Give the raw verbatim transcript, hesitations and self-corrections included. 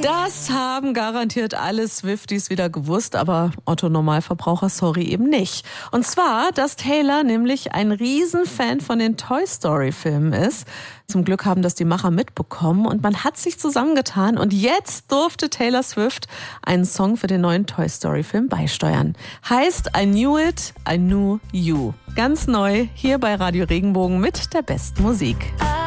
Das haben garantiert alle Swifties wieder gewusst, aber Otto Normalverbraucher, sorry, eben nicht. Und zwar, dass Taylor nämlich ein Riesenfan von den Toy Story Filmen ist. Zum Glück haben das die Macher mitbekommen und man hat sich zusammengetan und jetzt durfte Taylor Swift einen Song für den neuen Toy Story Film beisteuern. Heißt I Knew It, I Knew You. Ganz neu hier bei Radio Regenbogen mit der besten Musik.